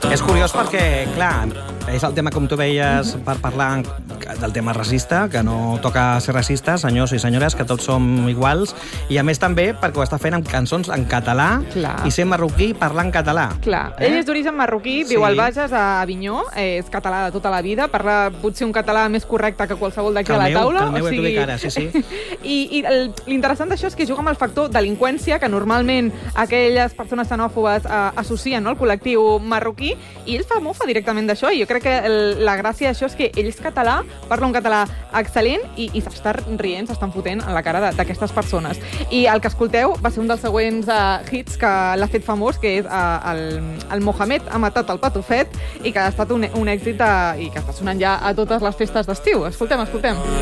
És curiós perquè, clar, és el tema, com tu veies, per parlar del tema racista, que no toca ser racista, senyors i senyores, que tots som iguals, i a més també perquè ho està fent amb cançons en català i ser marroquí i parlar en català. Clar, ell és d'origen marroquí, viu al Bages, a Avinyó, és català de tota la vida, parla potser un català més correcte que qualsevol d'aquí a la taula. Que el meu ja t'ho dic ara, sí. I l'interessant d'això és que juga amb el factor delinqüència, que normalment aquelles persones xenòfobes associen al col·lectiu marroquí, i ell fa mofa directament d'això, i jo crec que la gràcia d'això és que ell és català, parla un català excel·lent i s'està rient, s'estan fotent en la cara d'aquestes persones. I el que escolteu va ser un dels següents hits que l'ha fet famós, que és el Mohamed ha matat el patufet, i que ha estat un èxit i que està sonant ja a totes les festes d'estiu. Escoltem.